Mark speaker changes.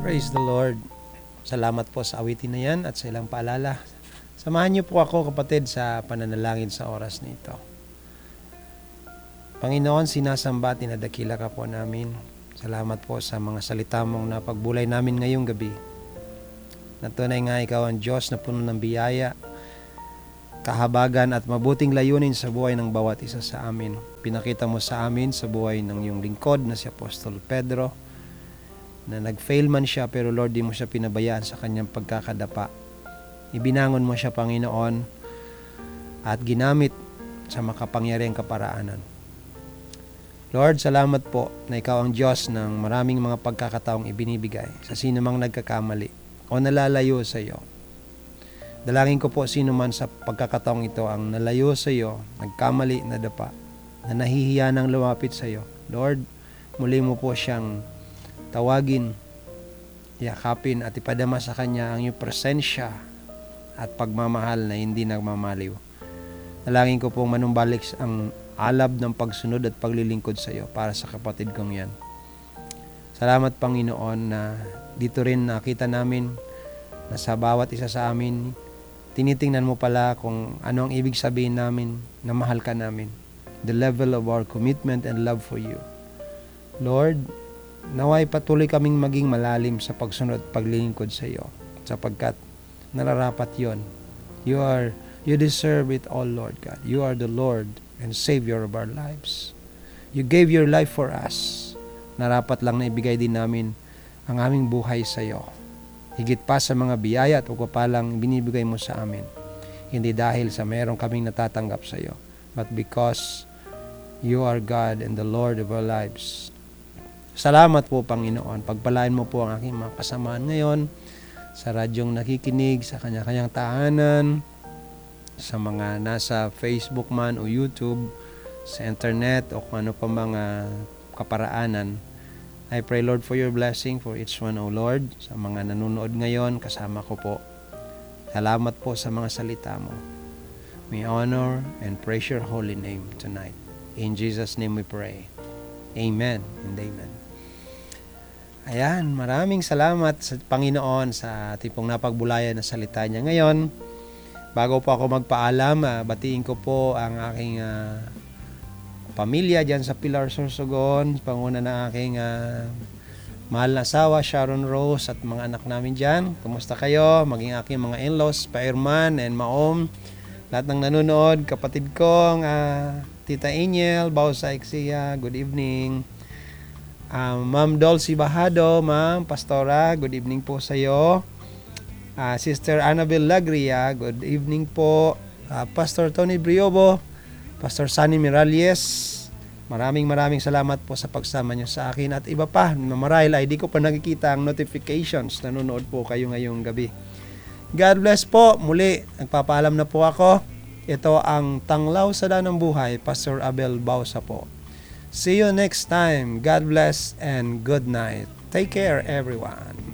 Speaker 1: Praise the Lord. Salamat po sa awitin na yan at sa ilang paalala. Samahan niyo po ako, kapatid, sa pananalangin sa oras nito. Panginoon, sinasamba at dinadakila ka po namin. Salamat po sa mga salita mong napagbulay namin ngayong gabi. Natunay nga ikaw ang Diyos na puno ng biyaya, kahabagan at mabuting layunin sa buhay ng bawat isa sa amin. Pinakita mo sa amin sa buhay ng iyong lingkod na si Apostol Pedro, na nag-fail man siya pero Lord, di mo siya pinabayaan sa kanyang pagkakadapa. Ibinangon mo siya, Panginoon, at ginamit sa makapangyarihang kaparaanan. Lord, salamat po na ikaw ang Diyos ng maraming mga pagkakataong ibinibigay sa sino mang nagkakamali o nalalayo sa iyo. Dalangin ko po sino man sa pagkakataong ito ang nalayo sa iyo, nagkamali, nadapa, na nahihiya ng lumapit sa iyo. Lord, muli mo po siyang tawagin, yakapin at ipadama sa kanya ang iyong presensya at pagmamahal na hindi nagmamaliw. Dalangin ko pong manumbalik ang alab ng pagsunod at paglilingkod sa iyo para sa kapatid kong yan. Salamat, Panginoon, na dito rin nakita namin na sa bawat isa sa amin, tinitingnan mo pala kung ano ang ibig sabihin namin na mahal ka namin. The level of our commitment and love for you. Lord, naway patuloy kaming maging malalim sa pagsunod at paglilingkod sa iyo, sapagkat nararapat yon. You deserve it all, Lord God. You are the Lord and Savior of our lives. You gave your life for us. Narapat lang na ibigay din namin ang aming buhay sa iyo. Higit pa sa mga biyaya at pagpapalang binibigay mo sa amin. Hindi dahil sa meron kaming natatanggap sa iyo, but because you are God and the Lord of our lives. Salamat po, Panginoon. Pagpalain mo po ang aking mga kasamaan ngayon sa radyong nakikinig, sa kanya-kanyang tahanan, sa mga nasa Facebook man o YouTube, sa internet o kung ano pa mga kaparaanan. I pray, Lord, for your blessing for each one, O Lord. Sa mga nanonood ngayon, kasama ko po. Salamat po sa mga salita mo. We honor and praise your holy name tonight. In Jesus' name we pray. Amen and amen. Ayan, maraming salamat sa Panginoon sa ating pong napagbulayan na salita niya ngayon. Bago po ako magpaalam, batiin ko po ang aking pamilya dyan sa Pilar, Sorsogon, panguna ng aking mahal na asawa, Sharon Rose, at mga anak namin dyan. Kumusta kayo? Maging aking mga in-laws, Pa-Irman and Maom, lahat ng nanonood, kapatid kong Tita Angel, Bausa Exia, good evening. Ma'am Dolce Bahado, Ma'am Pastora, good evening po sa iyo. Sister Annabel Lagria, good evening po. Pastor Tony Briobo, Pastor Sunny Miralles, maraming salamat po sa pagsama niyo sa akin at iba pa na marahil ay di ko pa nakikita ang notifications. Nanonood po kayo ngayong gabi. God bless po. Muli, nagpapaalam na po ako. Ito ang Tanglaw sa Daan ng Buhay, Pastor Abel Bausa po. See you next time. God bless and good night. Take care, everyone.